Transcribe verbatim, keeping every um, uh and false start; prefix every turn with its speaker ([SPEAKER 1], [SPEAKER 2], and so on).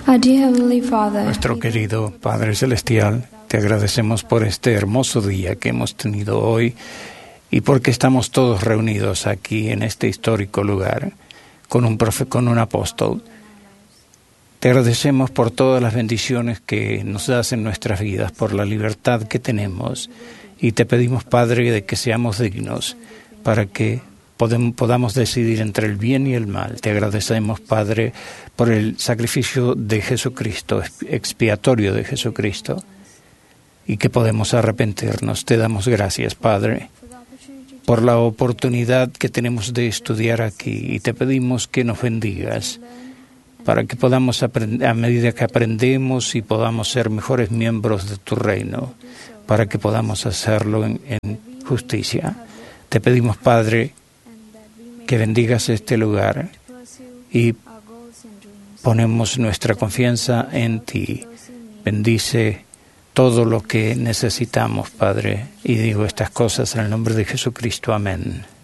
[SPEAKER 1] Our dear Heavenly Father,
[SPEAKER 2] Nuestro querido Padre Celestial, te agradecemos por este hermoso día que hemos tenido hoy y porque estamos todos reunidos aquí en este histórico lugar con un profe, con un apóstol. Te agradecemos por todas las bendiciones que nos das en nuestras vidas, por la libertad que tenemos, y te pedimos, Padre, de que seamos dignos para que podem, podamos decidir entre el bien y el mal. Te agradecemos, Padre, por el sacrificio de Jesucristo, expiatorio de Jesucristo, y que podemos arrepentirnos. Te damos gracias, Padre, por la oportunidad que tenemos de estudiar aquí, y te pedimos que nos bendigas para que podamos aprender, a medida que aprendemos, y podamos ser mejores miembros de tu reino, para que podamos hacerlo en, en justicia. Te pedimos, Padre, que bendigas este lugar y ponemos nuestra confianza en ti. Bendice todo lo que necesitamos, Padre, y digo estas cosas en el nombre de Jesucristo. Amén.